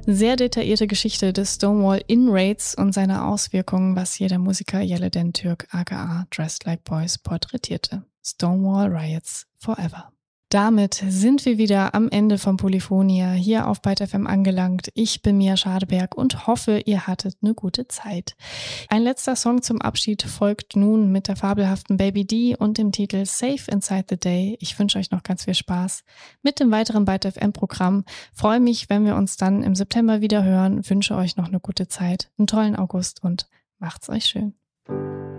Sehr detaillierte Geschichte des Stonewall Inn-Raids und seiner Auswirkungen, was hier der Musiker Yeleden Türk aka Dressed Like Boys porträtierte. Stonewall Riots Forever. Damit sind wir wieder am Ende von Polyphonia hier auf Byte FM angelangt. Ich bin Mia Schadeberg und hoffe, ihr hattet eine gute Zeit. Ein letzter Song zum Abschied folgt nun mit der fabelhaften Baby D und dem Titel Safe Inside the Day. Ich wünsche euch noch ganz viel Spaß mit dem weiteren Byte FM Programm. Freue mich, wenn wir uns dann im September wieder hören. Wünsche euch noch eine gute Zeit, einen tollen August und macht's euch schön.